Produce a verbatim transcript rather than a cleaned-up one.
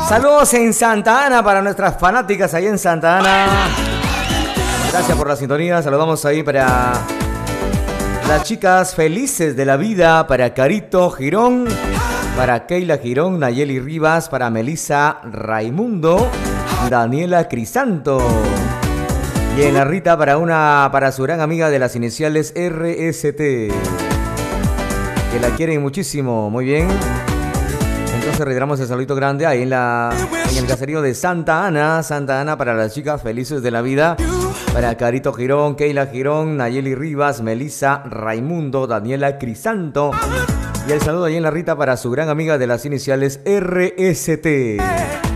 Saludos en Santa Ana para nuestras fanáticas ahí en Santa Ana. Gracias por la sintonía. Saludamos ahí para las chicas felices de la vida, para Carito Girón, para Keila Girón, Nayeli Rivas, para Melissa Raimundo, Daniela Crisanto. Y en la Rita para una para su gran amiga de las iniciales R S T, que la quieren muchísimo. Muy bien. Entonces reiteramos el saludito grande ahí en la en el caserío de Santa Ana. Santa Ana para las chicas felices de la vida. Para Carito Girón, Keila Girón, Nayeli Rivas, Melissa Raimundo, Daniela Crisanto. Y el saludo ahí en la Rita para su gran amiga de las iniciales R S T.